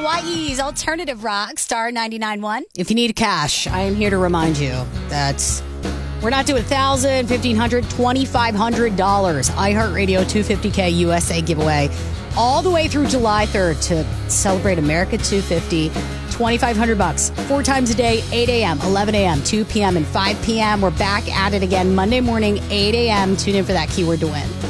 Hawaii's alternative rock, Star 99.1. If you need cash, I am here to remind you that we're not doing $1,000, $1,500, $2,500 iHeartRadio 250K USA giveaway all the way through July 3rd to celebrate America 250. $2,500 4 times a day, 8 a.m., 11 a.m., 2 p.m., and 5 p.m. We're back at it again Monday morning, 8 a.m. Tune in for that keyword to win.